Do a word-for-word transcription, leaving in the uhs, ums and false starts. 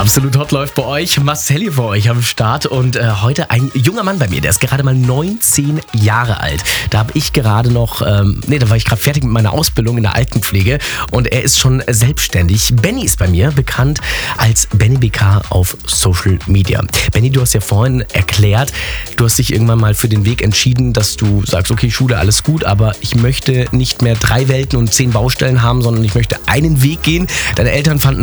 Absolut Hot läuft bei euch. Marcel hier für euch am Start und äh, heute ein junger Mann bei mir, der ist gerade mal neunzehn Jahre alt. Da habe ich gerade noch, ähm, nee, da war ich gerade fertig mit meiner Ausbildung in der Altenpflege und er ist schon selbstständig. Benny ist bei mir, bekannt als Benny B K auf Social Media. Benny, du hast ja vorhin erklärt, du hast dich irgendwann mal für den Weg entschieden, dass du sagst, okay, Schule, alles gut, aber ich möchte nicht mehr drei Welten und zehn Baustellen haben, sondern ich möchte einen Weg gehen. Deine Eltern fanden